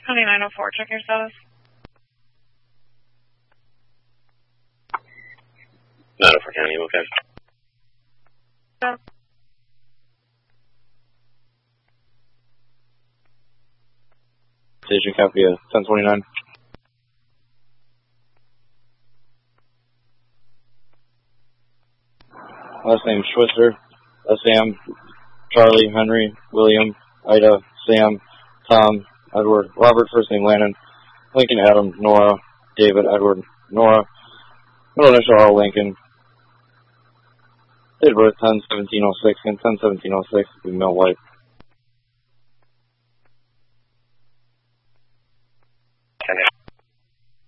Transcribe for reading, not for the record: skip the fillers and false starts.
2904, check your status. 904 County, you okay? Yeah. Station copy 1029. Last name Schwitzer, Sam, Charlie, Henry, William, Ida, Sam, Tom, Edward, Robert, first name Lannon, Lincoln, Adam, Nora, David, Edward, Nora, middle initial R, Lincoln, date of birth 10/17/06 and 10/17/06, female, white.